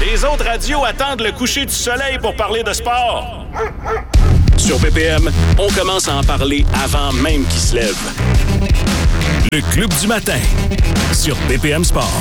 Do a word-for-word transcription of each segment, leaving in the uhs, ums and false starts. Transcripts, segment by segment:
Les autres radios attendent le coucher du soleil pour parler de sport. Sur B P M, on commence à en parler avant même qu'il se lève. Le Club du matin, sur B P M Sport.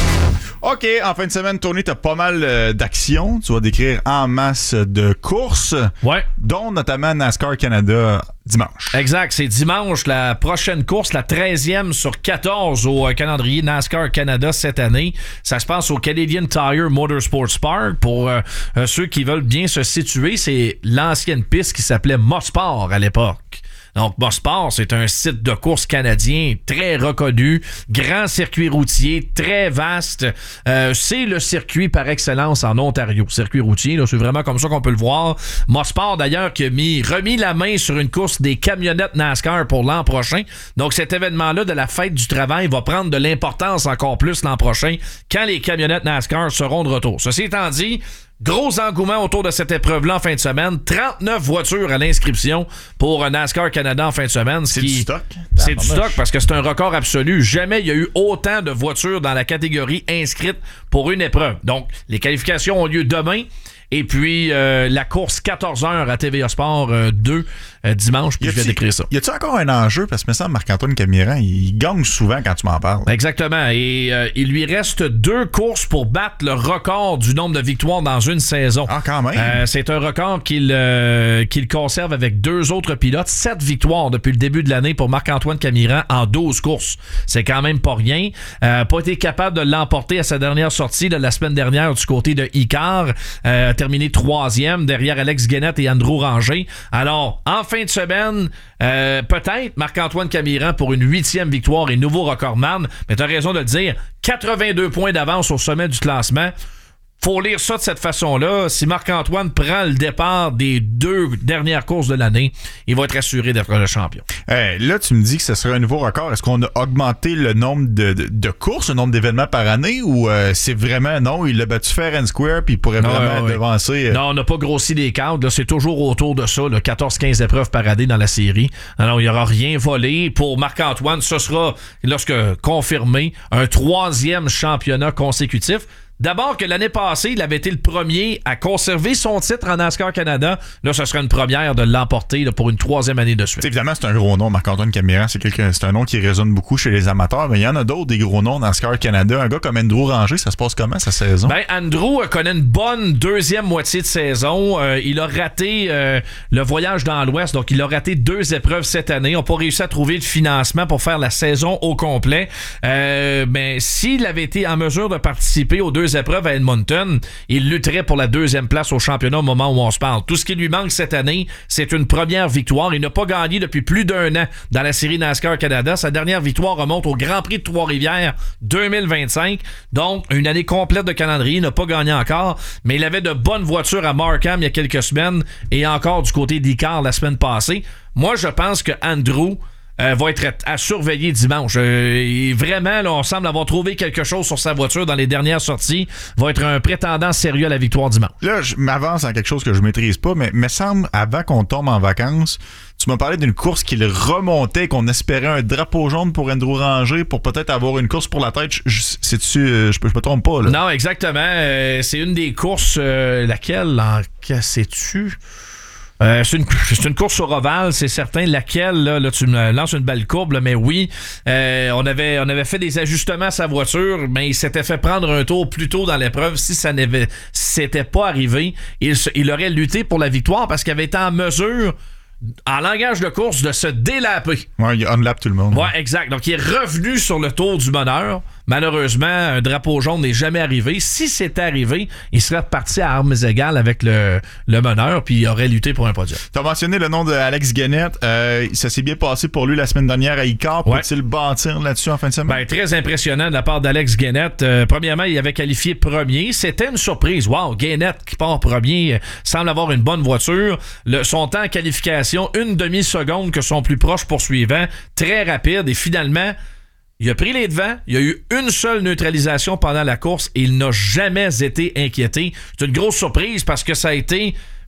OK, en fin de semaine, Tony, t'as pas mal euh, d'actions. Tu vas décrire en masse de courses. Ouais. Dont notamment NASCAR Canada dimanche. Exact. C'est dimanche, la prochaine course, la treizième sur quatorze au euh, calendrier NASCAR Canada cette année. Ça se passe au Canadian Tire Motorsports Park. Pour euh, euh, ceux qui veulent bien se situer, c'est l'ancienne piste qui s'appelait Mosport à l'époque. Donc, Mosport, c'est un site de course canadien très reconnu, grand circuit routier, très vaste. Euh, c'est le circuit par excellence en Ontario. Circuit routier, là, c'est vraiment comme ça qu'on peut le voir. Mosport, d'ailleurs, qui a mis, remis la main sur une course des camionnettes NASCAR pour l'an prochain. Donc, cet événement-là de la fête du travail va prendre de l'importance encore plus l'an prochain quand les camionnettes NASCAR seront de retour. Ceci étant dit, gros engouement autour de cette épreuve-là en fin de semaine. trente-neuf voitures à l'inscription pour NASCAR Canada en fin de semaine. C'est qui... du stock. C'est du stock parce que c'est un record absolu. Jamais il y a eu autant de voitures dans la catégorie inscrites pour une épreuve. Donc, les qualifications ont lieu demain. Et puis, euh, la course quatorze heures à T V A Sport euh, deux euh, dimanche, puis je vais décrire ça. Y a-tu encore un enjeu? Parce que me semble Marc-Antoine Camiran, il gagne souvent quand tu m'en parles. Exactement. Et euh, il lui reste deux courses pour battre le record du nombre de victoires dans une saison. Ah, quand même. Euh, c'est un record qu'il, euh, qu'il conserve avec deux autres pilotes. Sept victoires depuis le début de l'année pour Marc-Antoine Camiran en douze courses. C'est quand même pas rien. Euh, pas été capable de l'emporter à sa dernière sortie de la semaine dernière du côté de Icar. Euh, terminé troisième derrière Alex Guénette et Andrew Ranger. Alors, en fin de semaine, euh, peut-être Marc-Antoine Camiran pour une huitième victoire et nouveau recordman. Mais tu as raison de le dire, quatre-vingt-deux points d'avance au sommet du classement. Faut lire ça de cette façon-là. Si Marc-Antoine prend le départ des deux dernières courses de l'année, il va être assuré d'être le champion. Hey, là, tu me dis que ce serait un nouveau record. Est-ce qu'on a augmenté le nombre de, de, de courses, le nombre d'événements par année, ou euh, c'est vraiment non, il a battu fair and square puis il pourrait non, vraiment ouais, devancer? Euh... Non, on n'a pas grossi les cadres. Là, c'est toujours autour de ça, quatorze à quinze épreuves par année dans la série. Alors, il n'y aura rien volé. Pour Marc-Antoine, ce sera, lorsque confirmé, un troisième championnat consécutif. D'abord que l'année passée, il avait été le premier à conserver son titre en NASCAR Canada. Là, ce serait une première de l'emporter là, pour une troisième année de suite. T'sais, évidemment, c'est un gros nom, Marc-Antoine Camiran. C'est, quelqu'un, c'est un nom qui résonne beaucoup chez les amateurs, mais il y en a d'autres, des gros noms dans NASCAR Canada. Un gars comme Andrew Ranger, ça se passe comment, sa saison? Ben, Andrew connaît une bonne deuxième moitié de saison. Euh, il a raté euh, le voyage dans l'Ouest, donc il a raté deux épreuves cette année. On n'a pas réussi à trouver le financement pour faire la saison au complet. Euh, ben, s'il avait été en mesure de participer aux deux épreuves à Edmonton, il lutterait pour la deuxième place au championnat au moment où on se parle. Tout ce qui lui manque cette année, c'est une première victoire. Il n'a pas gagné depuis plus d'un an dans la série NASCAR Canada. Sa dernière victoire remonte au Grand Prix de Trois-Rivières deux mille vingt-cinq. Donc, une année complète de calendrier. Il n'a pas gagné encore, mais il avait de bonnes voitures à Markham il y a quelques semaines et encore du côté d'Icar la semaine passée. Moi, je pense que Andrew Euh, va être à surveiller dimanche. Euh, vraiment, là, on semble avoir trouvé quelque chose sur sa voiture dans les dernières sorties. Va être un prétendant sérieux à la victoire dimanche. Là, je m'avance en quelque chose que je maîtrise pas, mais me semble, avant qu'on tombe en vacances, tu m'as parlé d'une course qu'il remontait, qu'on espérait un drapeau jaune pour Andrew Ranger pour peut-être avoir une course pour la tête. Je, je, c'est-tu, je, je me trompe pas, là? Non, exactement. Euh, c'est une des courses, euh, laquelle en sais-tu? Euh, c'est, une, c'est une course sur ovale, c'est certain. Laquelle, là, là tu me lances une belle courbe, là, mais oui, euh, on avait on avait fait des ajustements à sa voiture, mais il s'était fait prendre un tour plus tôt dans l'épreuve. Si ça n'avait s'était pas arrivé, il, il aurait lutté pour la victoire parce qu'il avait été en mesure, en langage de course, de se délaper. Ouais, il unlap tout le monde. Ouais, exact. Donc, il est revenu sur le tour du meneur. Malheureusement, un drapeau jaune n'est jamais arrivé. Si c'était arrivé, il serait reparti à armes égales avec le, le meneur, puis il aurait lutté pour un podium. Tu as mentionné le nom de Alex Guénette. Euh, ça s'est bien passé pour lui la semaine dernière à Icar. Ouais. Peut-il bâtir là-dessus en fin de semaine? Ben, très impressionnant de la part d'Alex Guénette. Euh, premièrement, il avait qualifié premier. C'était une surprise. Wow, Guénette qui part premier, euh, semble avoir une bonne voiture. Le, son temps en qualification, une demi-seconde que son plus proche poursuivant. Très rapide. Et finalement, il a pris les devants, il y a eu une seule neutralisation pendant la course et il n'a jamais été inquiété. C'est une grosse surprise parce que ça a été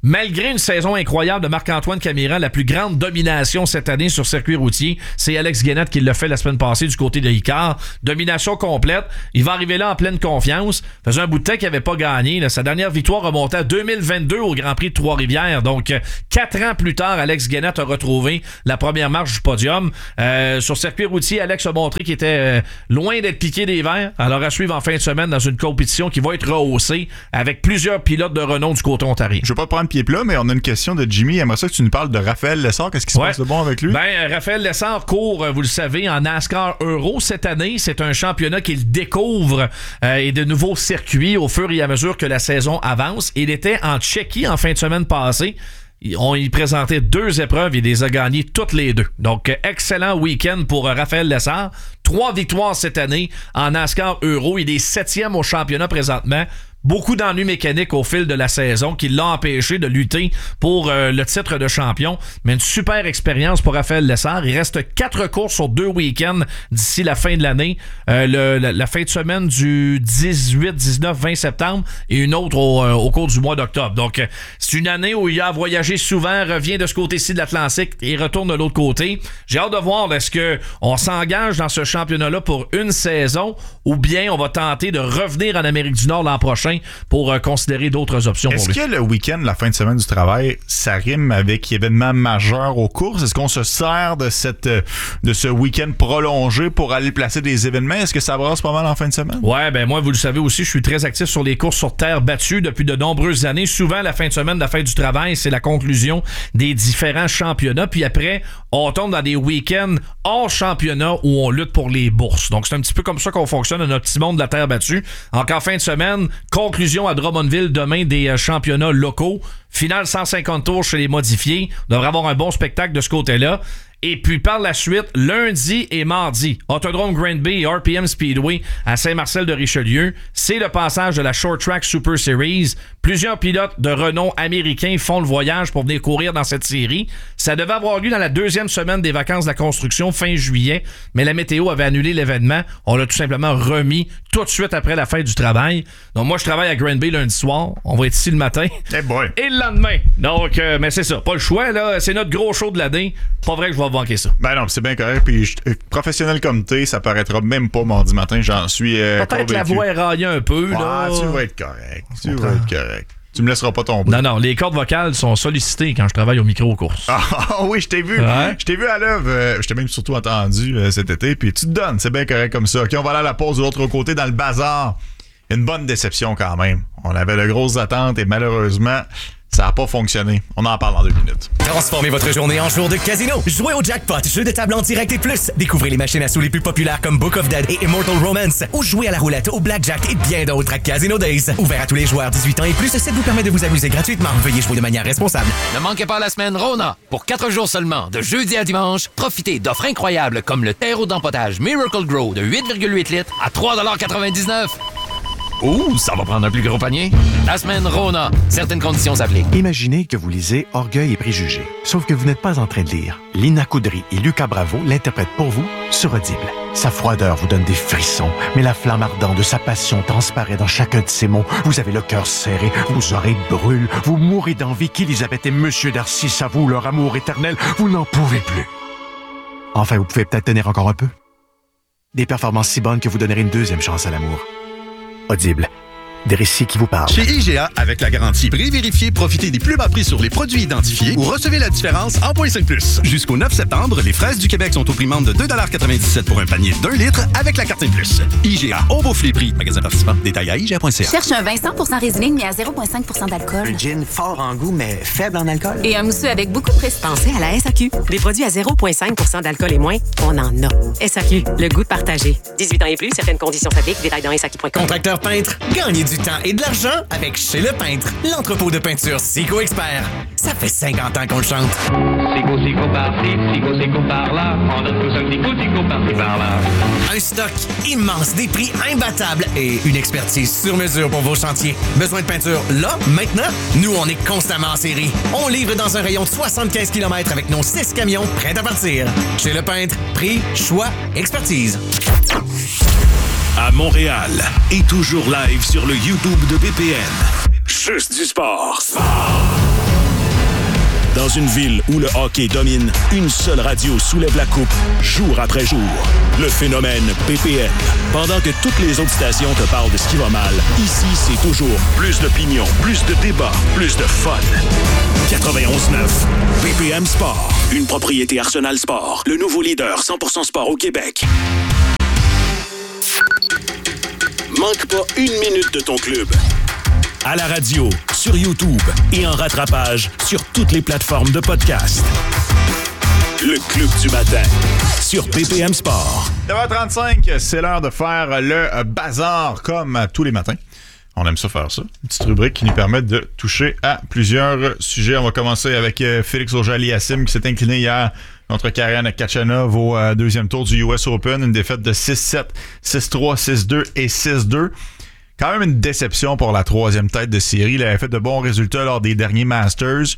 malgré une saison incroyable de Marc-Antoine Camiran, la plus grande domination cette année sur circuit routier, c'est Alex Guénette qui l'a fait la semaine passée du côté de Ricard. Domination complète. Il va arriver là en pleine confiance. Faisait un bout de temps qu'il n'avait pas gagné. Là. Sa dernière victoire remontait à deux mille vingt-deux au Grand Prix de Trois-Rivières. Donc, quatre ans plus tard, Alex Guénette a retrouvé la première marche du podium. Euh, sur circuit routier, Alex a montré qu'il était euh, loin d'être piqué des verres. Alors, à suivre en fin de semaine dans une compétition qui va être rehaussée avec plusieurs pilotes de renom du côté ontarien. Je veux pas te prendre pied plat, mais on a une question de Jimmy. J'aimerais ça que tu nous parles de Raphaël Lessard. Qu'est-ce qui se ouais. passe de bon avec lui? Ben, Raphaël Lessard court, vous le savez, en NASCAR Euro cette année. C'est un championnat qu'il découvre euh, et de nouveaux circuits au fur et à mesure que la saison avance. Il était en Tchéquie en fin de semaine passée. On y présentait deux épreuves, il les a gagnées toutes les deux. Donc, excellent week-end pour Raphaël Lessard. Trois victoires cette année en NASCAR Euro. Il est septième au championnat présentement. Beaucoup d'ennuis mécaniques au fil de la saison qui l'ont empêché de lutter pour euh, le titre de champion. Mais une super expérience pour Raphaël Lessard. Il reste quatre courses sur deux week-ends d'ici la fin de l'année. Euh, le, la, la fin de semaine du dix-huit, dix-neuf, vingt septembre et une autre au, euh, au cours du mois d'octobre. Donc, euh, c'est une année où il a voyagé souvent, revient de ce côté-ci de l'Atlantique et retourne de l'autre côté. J'ai hâte de voir, est-ce qu'on s'engage dans ce championnat-là pour une saison ou bien on va tenter de revenir en Amérique du Nord l'an prochain pour euh, considérer d'autres options Est-ce pour lui. que le week-end, la fin de semaine du travail, ça rime avec événements majeurs aux courses? Est-ce qu'on se sert de cette de ce week-end prolongé pour aller placer des événements? Est-ce que ça brasse pas mal en fin de semaine? Ouais, ben moi, vous le savez aussi, je suis très actif sur les courses sur terre battue depuis de nombreuses années. Souvent, la fin de semaine de la fête du travail, c'est la conclusion des différents championnats. Puis après, on tombe dans des week-ends hors championnat où on lutte pour les bourses. Donc, c'est un petit peu comme ça qu'on fonctionne dans notre petit monde de la terre battue. Encore fin de semaine, conclusion à Drummondville demain des euh, championnats locaux. Finale cent cinquante tours chez les modifiés. On devrait avoir un bon spectacle de ce côté-là. Et puis par la suite, lundi et mardi, Autodrome Granby et R P M Speedway à Saint-Marcel-de-Richelieu. C'est le passage de la Short Track Super Series. Plusieurs pilotes de renom américains font le voyage pour venir courir dans cette série. Ça devait avoir lieu dans la deuxième semaine des vacances de la construction, fin juillet, mais la météo avait annulé l'événement. On l'a tout simplement remis tout de suite après la fête du travail. Donc moi, je travaille à Granby lundi soir. On va être ici le matin. Hey boy. Et le lendemain. Donc, euh, mais c'est ça. Pas le choix, là. C'est notre gros show de l'année. Pas vrai que je vais manquer ça. Ben non, c'est bien correct. Puis je, professionnel comme t'es, ça paraîtra même pas mardi matin. J'en suis euh, Peut-être que la voix est raillée un peu, ouais, là. Tu vas être correct. Tu vas être correct. Tu me laisseras pas tomber. Non, non, les cordes vocales sont sollicitées quand je travaille au micro aux courses. Ah oui, je t'ai vu. Ouais. Je t'ai vu à l'œuvre. Euh, je t'ai même surtout entendu euh, cet été. Puis tu te donnes, c'est bien correct comme ça. OK, on va aller à la pause de l'autre côté dans le bazar. Une bonne déception quand même. On avait de grosses attentes et malheureusement, ça n'a pas fonctionné. On en parle dans deux minutes. Transformez votre journée en jour de casino. Jouez au jackpot, jeu de table en direct et plus. Découvrez les machines à sous les plus populaires comme Book of Dead et Immortal Romance. Ou jouez à la roulette, au blackjack et bien d'autres à Casino Days. Ouvert à tous les joueurs dix-huit ans et plus, ça vous permet de vous amuser gratuitement. Veuillez jouer de manière responsable. Ne manquez pas la semaine Rona. Pour quatre jours seulement, de jeudi à dimanche, profitez d'offres incroyables comme le terreau d'empotage Miracle Grow de huit virgule huit litres à trois quatre-vingt-dix-neuf. Ouh, ça va prendre un plus gros panier. La semaine Rona. Certaines conditions s'appliquent. Imaginez que vous lisez Orgueil et préjugés. Sauf que vous n'êtes pas en train de lire. Lina Coudry et Lucas Bravo l'interprètent pour vous sur Audible. Sa froideur vous donne des frissons, mais la flamme ardente de sa passion transparaît dans chacun de ses mots. Vous avez le cœur serré, vos oreilles brûlent, vous mourrez d'envie qu'Élisabeth et Monsieur Darcy s'avouent leur amour éternel. Vous n'en pouvez plus. Enfin, vous pouvez peut-être tenir encore un peu. Des performances si bonnes que vous donnerez une deuxième chance à l'amour. Audible. Des récits qui vous parlent. Chez I G A, avec la garantie prix vérifié, profitez des plus bas prix sur les produits identifiés ou recevez la différence en point cinq plus. Jusqu'au neuf septembre, les fraises du Québec sont au prix membre de deux quatre-vingt-dix-sept pour un panier d'un litre avec la carte cinq plus. I G A, on bouffe les prix. Magasin participant, détail à I G A point C A. Cherche un vin cent pour cent résineux mais à zéro virgule cinq pour cent d'alcool. Un gin fort en goût mais faible en alcool. Et un mousseux avec beaucoup de prestige. Pensez à la S A Q. Des produits à zéro virgule cinq pour cent d'alcool et moins, on en a. S A Q, le goût de partager. dix-huit ans et plus, certaines conditions s'appliquent. Détails dans S A Q point com. Contracteur peintre, gagnez du temps et de l'argent avec Chez Le Peintre, l'entrepôt de peinture Sico Expert. Ça fait cinquante ans qu'on le chante. Sico, Sico par-ci, Sico, Sico par-là. On a tous un petit coup, Sico par-ci, par-là. Un stock immense, des prix imbattables et une expertise sur mesure pour vos chantiers. Besoin de peinture là, maintenant? Nous, on est constamment en série. On livre dans un rayon de soixante-quinze kilomètres avec nos six camions prêts à partir. Chez Le Peintre, prix, choix, expertise. À Montréal et toujours live sur le YouTube de B P N. Juste du sport. Sport. Dans une ville où le hockey domine, une seule radio soulève la coupe jour après jour. Le phénomène P P M. Pendant que toutes les autres stations te parlent de ce qui va mal, ici, c'est toujours plus d'opinion, plus de débats, plus de fun. quatre-vingt-onze neuf P P M Sport. Une propriété Arsenal Sport. Le nouveau leader cent pour cent sport au Québec. Manque pas une minute de ton club. À la radio, sur YouTube et en rattrapage sur toutes les plateformes de podcast. Le Club du matin sur P P M Sport. neuf heures trente-cinq, c'est l'heure de faire le bazar comme tous les matins. On aime ça faire ça. Une petite rubrique qui nous permet de toucher à plusieurs sujets. On va commencer avec euh, Félix Auger-Aliassime qui s'est incliné hier contre Karen Khachanov au euh, deuxième tour du U S Open. Une défaite de six sept, six trois, six deux et six deux. Quand même une déception pour la troisième tête de série. Il avait fait de bons résultats lors des derniers Masters.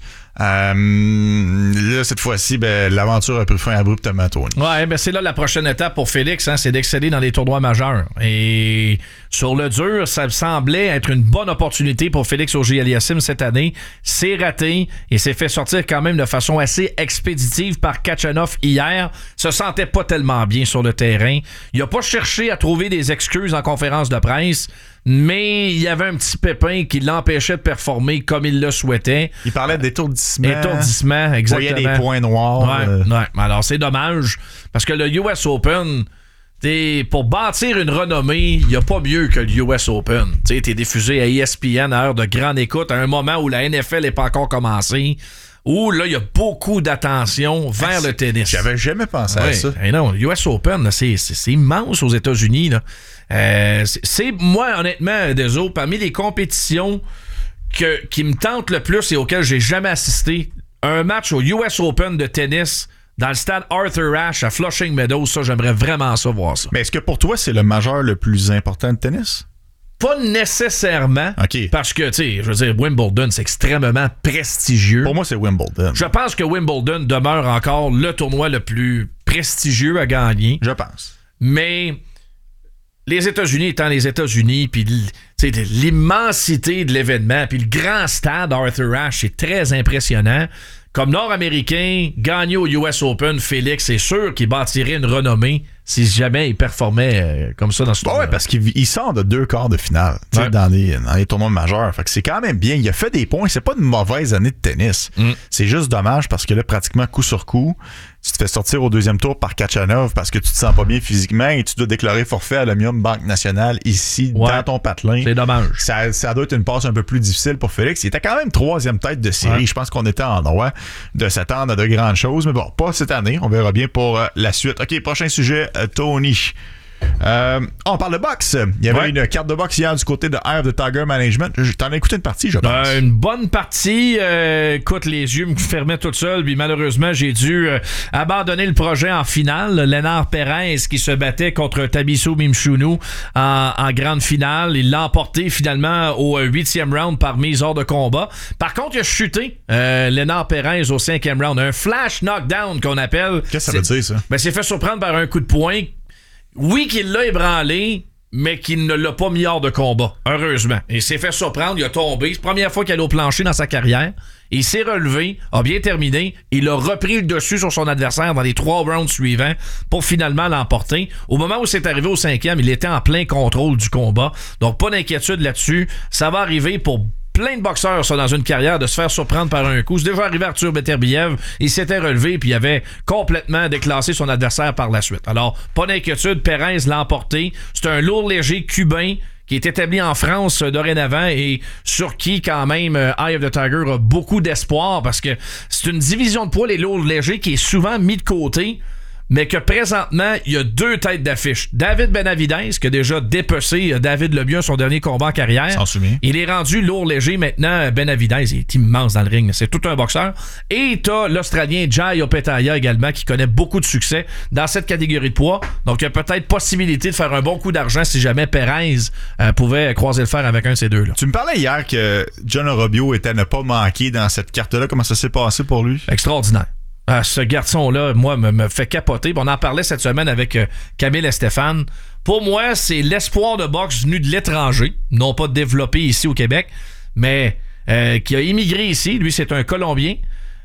Euh, là, cette fois-ci, ben, l'aventure a pris fin abruptement, Tony. Ouais, ben c'est là la prochaine étape pour Félix, hein, c'est d'exceller dans les tournois majeurs. Et sur le dur, ça semblait être une bonne opportunité pour Félix Auger-Aliassime cette année. C'est raté et s'est fait sortir quand même de façon assez expéditive par Khachanov hier. Se sentait pas tellement bien sur le terrain. Il a pas cherché à trouver des excuses en conférence de presse, mais il y avait un petit pépin qui l'empêchait de performer comme il le souhaitait. Il parlait d'étourdissement. Étourdissement, exactement. Il voyait des points noirs. Ouais, euh... ouais. Alors, c'est dommage, parce que le U S Open, t'sais, pour bâtir une renommée, il n'y a pas mieux que le U S Open. Tu es diffusé à E S P N à heure de grande écoute, à un moment où la N F L n'est pas encore commencée, où là, il y a beaucoup d'attention vers ah, le tennis. J'avais jamais pensé ouais. à ça. Et non, le U S Open, là, c'est, c'est, c'est immense aux États-Unis. Là. Euh, c'est, c'est, moi, honnêtement, des autres, parmi les compétitions que, qui me tentent le plus et auxquelles j'ai jamais assisté, un match au U S Open de tennis dans le stade Arthur Ashe à Flushing Meadows, ça, j'aimerais vraiment ça voir ça. Mais est-ce que pour toi, c'est le majeur le plus important de tennis? Pas nécessairement, okay. Parce que, tu sais, je veux dire, Wimbledon, c'est extrêmement prestigieux. Pour moi, c'est Wimbledon. Je pense que Wimbledon demeure encore le tournoi le plus prestigieux à gagner. Je pense. Mais les États-Unis étant les États-Unis, puis l'immensité de l'événement, puis le grand stade Arthur Ashe, c'est très impressionnant. Comme Nord-Américain, gagner au U S Open, Félix, c'est sûr qu'il bâtirait une renommée si jamais il performait euh, comme ça dans ce tournoi. Ouais, parce qu'il sort de deux quarts de finale ouais. dans, les, dans les tournois majeurs. Fait que c'est quand même bien. Il a fait des points. C'est pas une mauvaise année de tennis. Mm. C'est juste dommage parce que là, pratiquement coup sur coup, tu te fais sortir au deuxième tour par Khachanov parce que tu te sens pas bien physiquement et tu dois déclarer forfait à l'Omnium Banque Nationale ici ouais. dans ton patelin. C'est dommage. Ça, ça doit être une passe un peu plus difficile pour Félix. Il était quand même troisième tête de série. Ouais. Je pense qu'on était en droit de s'attendre à de grandes choses. Mais bon, pas cette année. On verra bien pour euh, la suite. OK, prochain sujet, euh, Tony. Euh, on parle de boxe. Il y avait ouais. une carte de boxe hier du côté de Eye of the Tiger Management. T'en as écouté une partie, je pense. Euh, une bonne partie. Euh, écoute, les yeux me fermaient tout seul. Puis malheureusement, j'ai dû euh, abandonner le projet en finale. Lénard Perez qui se battait contre Tabiso Mimchunu en, en grande finale. Il l'a emporté finalement au huitième round par mise hors de combat. Par contre, il a chuté euh, Lénard Perez au cinquième round. Un flash knockdown qu'on appelle. Qu'est-ce que ça veut dire, ça? Ben, c'est fait surprendre par un coup de poing. Oui, qu'il l'a ébranlé, mais qu'il ne l'a pas mis hors de combat, heureusement. Il s'est fait surprendre, il a tombé. C'est la première fois qu'il allait au plancher dans sa carrière. Il s'est relevé, a bien terminé. Il a repris le dessus sur son adversaire dans les trois rounds suivants pour finalement l'emporter. Au moment où c'est arrivé au cinquième, il était en plein contrôle du combat. Donc, pas d'inquiétude là-dessus. Ça va arriver pour plein de boxeurs, ça, dans une carrière, de se faire surprendre par un coup. C'est déjà arrivé à Arthur Beterbiev. Il s'était relevé puis il avait complètement déclassé son adversaire par la suite. Alors, pas d'inquiétude, Perez l'a emporté. C'est un lourd léger cubain qui est établi en France euh, dorénavant et sur qui, quand même, euh, Eye of the Tiger a beaucoup d'espoir parce que c'est une division de poids, les lourds légers, qui est souvent mis de côté, mais que présentement, il y a deux têtes d'affiche. David Benavidez, qui a déjà dépecé David Lemieux son dernier combat en carrière. S'en souvient. Il est rendu lourd léger maintenant. Benavidez, il est immense dans le ring. C'est tout un boxeur. Et t'as l'Australien Jai Opetaia également, qui connaît beaucoup de succès dans cette catégorie de poids. Donc, il y a peut-être possibilité de faire un bon coup d'argent si jamais Perez euh, pouvait croiser le fer avec un de ces deux-là. Tu me parlais hier que John Orobio était à ne pas manquer dans cette carte-là. Comment ça s'est passé pour lui? Extraordinaire. Ah, ce garçon-là, moi, me, me fait capoter. On en parlait cette semaine avec euh, Camille et Stéphane. Pour moi, c'est l'espoir de boxe venu de l'étranger, non pas développé ici au Québec, mais euh, qui a immigré ici. Lui, c'est un Colombien.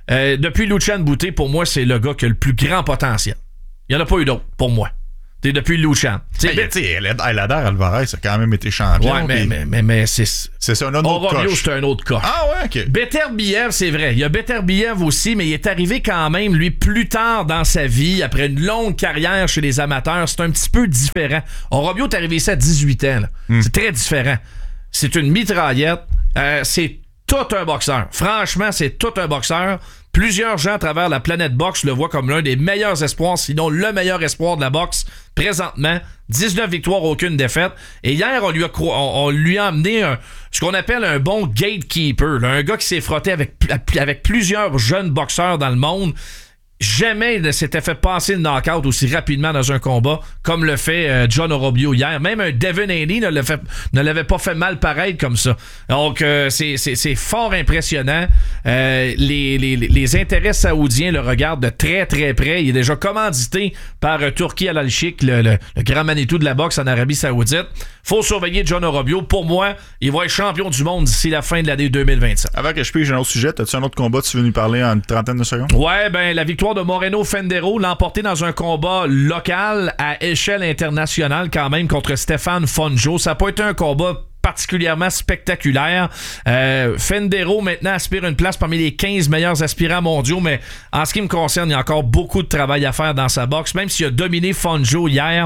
Euh, depuis Lucian Boutet, pour moi, c'est le gars qui a le plus grand potentiel. Il n'y en a pas eu d'autre, pour moi. T'es depuis Lucian. Tu sais, Elader Alvarez a quand même été champion. Ouais, mais, pis... mais, mais, mais c'est. C'est ça, un autre Orobio, coche. c'est un autre coche. Ah ouais, ok. Beterbiev, c'est vrai. Il y a Beterbiev aussi, mais il est arrivé quand même, lui, plus tard dans sa vie, après une longue carrière chez les amateurs. C'est un petit peu différent. Orobio est arrivé ici à dix-huit ans. Là. Mm. C'est très différent. C'est une mitraillette. Euh, c'est tout un boxeur. Franchement, c'est tout un boxeur. Plusieurs gens à travers la planète boxe le voient comme l'un des meilleurs espoirs, sinon le meilleur espoir de la boxe présentement. dix-neuf victoires, aucune défaite. Et hier, on lui a, on, on lui a amené un, ce qu'on appelle un bon gatekeeper, là, un gars qui s'est frotté avec, avec plusieurs jeunes boxeurs dans le monde. Jamais il ne s'était fait passer le knockout aussi rapidement dans un combat comme le fait euh, John Orobio hier. Même un Devin Haney ne, le fait, ne l'avait pas fait mal pareil comme ça. Donc, euh, c'est, c'est, c'est fort impressionnant. Euh, les, les, les intérêts saoudiens le regardent de très, très près. Il est déjà commandité par euh, Turki Al-Alchik, le, le, le grand Manitou de la boxe en Arabie Saoudite. Faut surveiller John Orobio. Pour moi, il va être champion du monde d'ici la fin de l'année deux mille vingt-sept. Avant que je pige un autre sujet, as-tu un autre combat tu veux nous parler en une trentaine de secondes? Ouais, ben la victoire de Moreno Fendero, l'emporté dans un combat local à échelle internationale quand même contre Stéphane Fonjo. Ça n'a pas été un combat particulièrement spectaculaire. Euh, Fendero maintenant aspire une place parmi les quinze meilleurs aspirants mondiaux, mais en ce qui me concerne, il y a encore beaucoup de travail à faire dans sa boxe, même s'il a dominé Fonjo hier.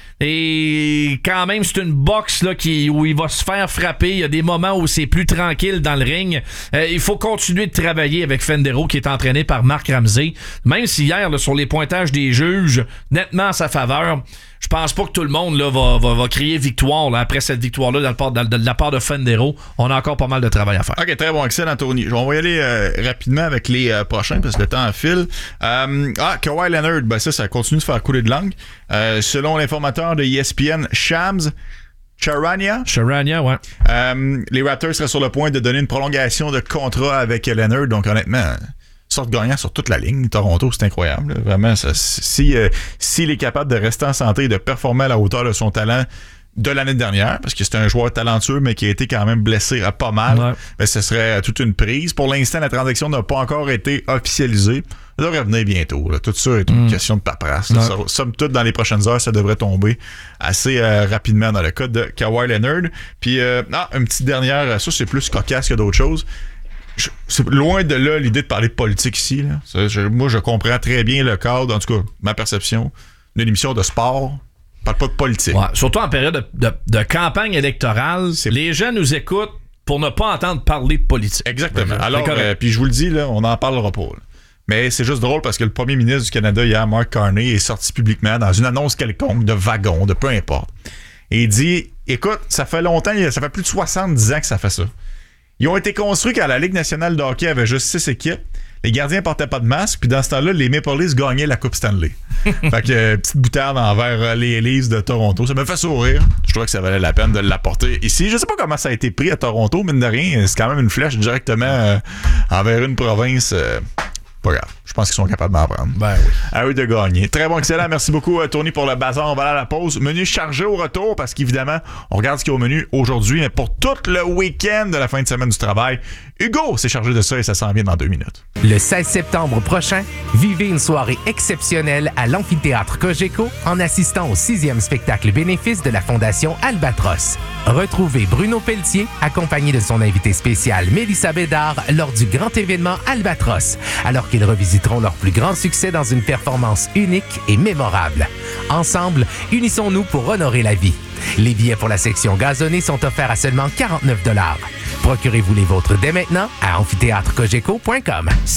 Et quand même, c'est une boxe là, qui, où il va se faire frapper. Il y a des moments où c'est plus tranquille dans le ring. Euh, il faut continuer de travailler avec Fendero, qui est entraîné par Marc Ramsey. Même si hier, là, sur les pointages des juges, nettement à sa faveur, je pense pas que tout le monde là, va, va, va crier victoire là, après cette victoire-là de la, part, de, de la part de Fendero. On a encore pas mal de travail à faire. OK, très bon, excellent, Tony. On va y aller euh, rapidement avec les euh, prochains parce que le temps file. Euh, ah, Kawhi Leonard, ben ça, ça continue de faire couler de langue. Euh, selon l'informateur de E S P N, Shams Charania. Charania, ouais. Euh, les Raptors seraient sur le point de donner une prolongation de contrat avec Leonard. Donc, honnêtement, sorte gagnant sur toute la ligne. Toronto, c'est incroyable. Là. Vraiment, ça, si, euh, s'il est capable de rester en santé et de performer à la hauteur de son talent de l'année dernière, parce que c'est un joueur talentueux, mais qui a été quand même blessé à pas mal, ouais. Ben, ce serait toute une prise. Pour l'instant, la transaction n'a pas encore été officialisée. Ça devrait venir bientôt. Là. Tout ça est une mm. question de paperasse. Ouais. Ça, somme toute, dans les prochaines heures, ça devrait tomber assez euh, rapidement dans le cas de Kawhi Leonard. Puis, euh, ah, une petite dernière, ça c'est plus cocasse que d'autres choses. Je, c'est loin de là l'idée de parler de politique ici. Là. Ça, je, moi, je comprends très bien le cadre, en tout cas, ma perception, d'une émission de sport. On parle pas de politique. Ouais, surtout en période de, de, de campagne électorale, c'est... les gens nous écoutent pour ne pas entendre parler de politique. Exactement. Alors, euh, puis je vous le dis, là, on n'en parlera pas. Là. Mais c'est juste drôle parce que le premier ministre du Canada, hier, Mark Carney, est sorti publiquement dans une annonce quelconque de wagon, de peu importe. Et il dit, écoute, ça fait longtemps, ça fait plus de soixante-dix ans que ça fait ça. Ils ont été construits quand la Ligue nationale de hockey avait juste six équipes. Les gardiens portaient pas de masque, puis dans ce temps-là, les Maple Leafs gagnaient la Coupe Stanley. Fait que, euh, petite boutarde envers les Leafs de Toronto. Ça me fait sourire. Je trouvais que ça valait la peine de l'apporter ici. Je sais pas comment ça a été pris à Toronto, mine de rien. C'est quand même une flèche directement euh, envers une province. Euh, pas grave. Je pense qu'ils sont capables d'en prendre. Ben oui. À eux de gagner. Très bon, excellent. Merci beaucoup, Tony, pour le bazar. On va aller à la pause. Menu chargé au retour parce qu'évidemment, on regarde ce qu'il y a au menu aujourd'hui. Mais pour tout le week-end de la fin de semaine du travail, Hugo s'est chargé de ça et ça s'en vient dans deux minutes. Le seize septembre prochain, vivez une soirée exceptionnelle à l'amphithéâtre Cogeco en assistant au sixième spectacle bénéfice de la Fondation Albatros. Retrouvez Bruno Pelletier accompagné de son invité spécial Mélissa Bédard lors du grand événement Albatros, alors qu'ils revisiteront leur plus grand succès dans une performance unique et mémorable. Ensemble, unissons-nous pour honorer la vie. Les billets pour la section gazonnée sont offerts à seulement quarante-neuf dollars. Procurez-vous les vôtres dès maintenant à amphithéâtre cogeco point com.